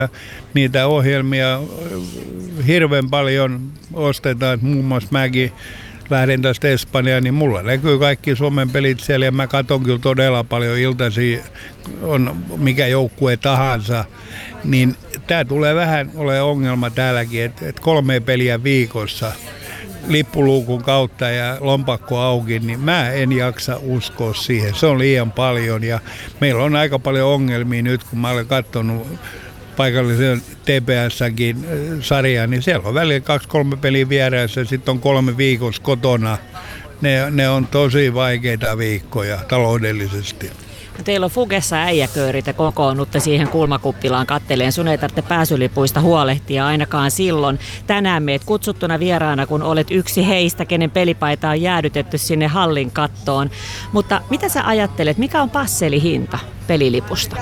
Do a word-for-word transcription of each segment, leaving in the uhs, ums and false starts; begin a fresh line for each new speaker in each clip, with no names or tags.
Niitä ohjelmia hirveän paljon ostetaan, muun muassa mäkin lähden tästä Espanjaan, niin mulla näkyy kaikki Suomen pelit siellä ja mä katson kyllä todella paljon iltaisin, on mikä joukkue tahansa, niin tää tulee vähän ole ongelma täälläkin, että et kolme peliä viikossa lippuluukun kautta ja lompakko auki, niin mä en jaksa uskoa siihen. Se on liian paljon ja meillä on aika paljon ongelmia nyt, kun mä olen katsonut paikallisen T P S:nkin sarjaa, niin siellä on välillä kaksi kolme peliä vieressä ja sitten on kolme viikossa kotona. Ne, ne on tosi vaikeita viikkoja taloudellisesti.
Teillä on Fugessa äijäköörit ja kokoonnutte siihen kulmakuppilaan katteleen. Sun ei tarvitse pääsylipuista huolehtia ainakaan silloin. Tänään meet kutsuttuna vieraana, kun olet yksi heistä, kenen pelipaita on jäädytetty sinne hallin kattoon. Mutta mitä sä ajattelet, mikä on passelihinta pelilipusta?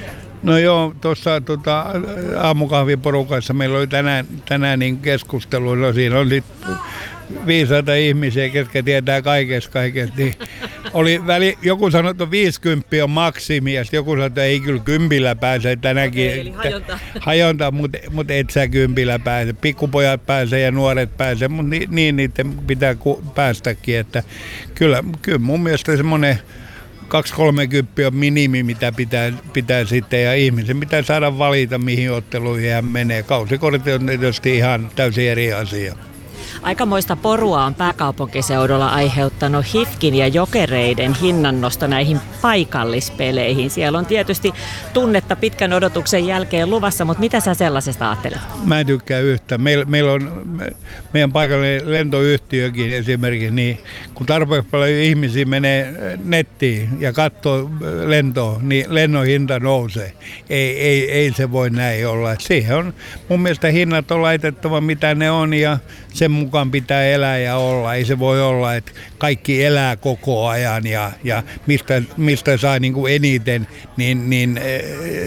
No joo, tuossa tota, aamukahviporukassa meillä oli tänään, tänään niin keskustelu. No siinä on sitten viisaita ihmisiä, ketkä tietää kaikesta kaikesta. Niin oli väli, joku sanoi, että viisikymmentä on maksimi, ja joku sanoi, että ei kyllä kympillä pääse tänäkin.
Okay, eli hajonta.
Hajonta, mutta mut et sä kympillä pääse. Pikkupojat pääsee ja nuoret pääsee, mutta niin, niin niiden pitää päästäkin. Että kyllä, kyllä mun mielestä semmoinen kaksi kolmekymmentä on minimi, mitä pitää, pitää sitten, ja ihmisen pitää saada valita, mihin otteluihin hän menee. Kausikortti on tietysti ihan täysin eri asia.
Aikamoista porua on pääkaupunkiseudulla aiheuttanut H I F K:n ja Jokereiden hinnannosto näihin paikallispeleihin. Siellä on tietysti tunnetta pitkän odotuksen jälkeen luvassa, mutta mitä sä sellaisesta ajattelet?
Mä en tykkää yhtään. Meillä, meillä on me, meidän paikallinen lentoyhtiökin esimerkiksi, niin kun tarpeeksi paljon ihmisiä menee nettiin ja katsoo lentoa, niin lennon hinta nousee. Ei, ei, ei se voi näin olla. Siihen on mun mielestä hinnat on laitettava mitä ne on ja sen mukaan pitää elää ja olla. Ei se voi olla, että kaikki elää koko ajan ja, ja mistä, mistä saa niin kuin eniten, niin, niin e,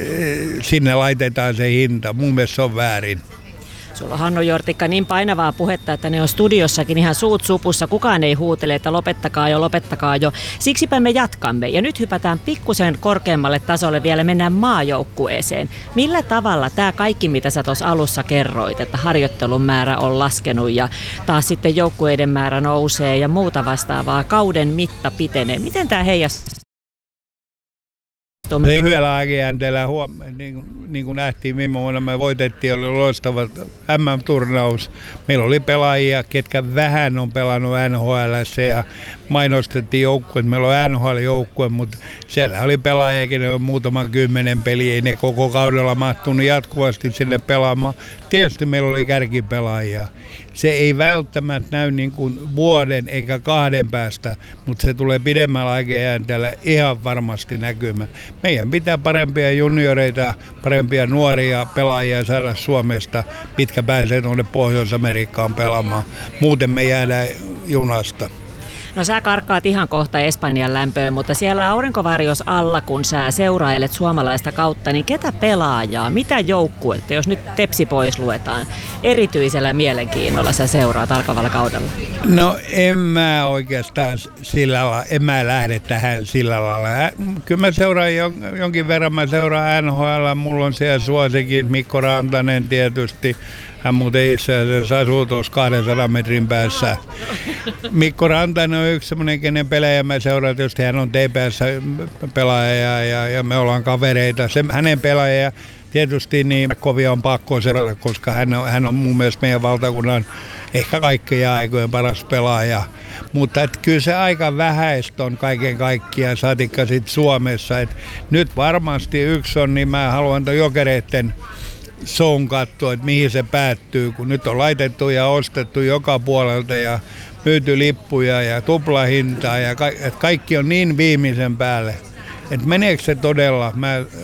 sinne laitetaan se hinta. Mun mielestä se on väärin.
Sulla on, Hannu Jortikka, niin painavaa puhetta, että ne on studiossakin ihan suut supussa. Kukaan ei huutele, että lopettakaa jo, lopettakaa jo. Siksipä me jatkamme. Ja nyt hypätään pikkusen korkeammalle tasolle vielä, mennään maajoukkueeseen. Millä tavalla tämä kaikki, mitä sä tuossa alussa kerroit, että harjoittelun määrä on laskenut ja taas sitten joukkueiden määrä nousee ja muuta vastaavaa, kauden mitta pitenee. Miten tämä heijastaa?
Hyvällä aikajänteellä, niin, niin kuin nähtiin viime vuonna, me voitettiin, oli loistava M M-turnaus. Meillä oli pelaajia, ketkä vähän on pelannut N H L:ssä ja mainostettiin joukkue. Meillä on N H L-joukkue, mutta siellä oli pelaajia, kenellä on muutaman kymmenen peliä, ei ne koko kaudella mahtunut jatkuvasti sinne pelaamaan. Tietysti meillä oli kärkipelaajia. Se ei välttämättä näy niin kuin vuoden eikä kahden päästä, mutta se tulee pidemmällä aikajänteellä ihan varmasti näkymään. Meidän pitää parempia junioreita, parempia nuoria pelaajia saada Suomesta, mitkä pääsee tuonne Pohjois-Amerikkaan pelaamaan. Muuten me jäädään junasta.
No sä karkkaat ihan kohta Espanjan lämpöön, mutta siellä aurinkovarjos alla, kun sä seurailet suomalaista kautta, niin ketä pelaajaa, mitä joukkuetta, jos nyt Tepsi pois luetaan, erityisellä mielenkiinnolla sä seuraat alkavalla kaudella?
No en mä oikeastaan sillä lailla, en mä lähde tähän sillä lailla. Kyllä mä seuraan jonkin verran, mä seuraan N H L, mulla on siellä suosikin, Mikko Rantanen tietysti. Hän muuten itse asiassa asuu tuossa kahdensadan metrin päässä. Mikko Rantanen on yksi semmoinen, kenen pelejä mä seuraan, jos hän on T P S-pelaaja ja, ja, ja me ollaan kavereita. Se, hänen pelaaja tietysti niin kovia on pakko seurata, koska hän on, hän on mun mielestä meidän valtakunnan ehkä kaikkien aikojen paras pelaaja. Mutta et kyllä se aika vähäistä on kaiken kaikkiaan, saatikka sitten Suomessa. Et nyt varmasti yksi on, niin mä haluan tuon Jokereiden shown katsoa, että mihin se päättyy, kun nyt on laitettu ja ostettu joka puolelta ja myyty lippuja ja tuplahintaa ja ka- että kaikki on niin viimeisen päälle. Että meneekö se todella? Mä, äh,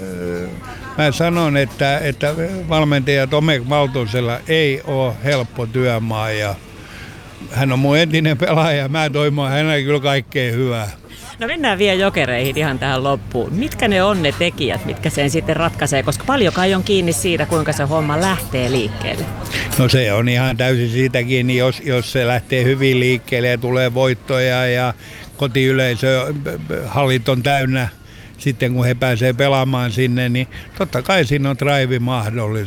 mä sanon, että, että valmentaja Tomek Valtosella ei ole helppo työmaa ja hän on mun entinen pelaaja ja mä toivon hänelle kyllä kaikkea hyvää.
No mennään vielä Jokereihin ihan tähän loppuun. Mitkä ne on ne tekijät, mitkä sen sitten ratkaisee, koska paljon kai on kiinni siitä, kuinka se homma lähtee liikkeelle?
No se on ihan täysin siitä kiinni, jos, jos se lähtee hyvin liikkeelle ja tulee voittoja ja kotiyleisö, hallit on täynnä sitten kun he pääsee pelaamaan sinne, niin totta kai siinä on drive mahdollista.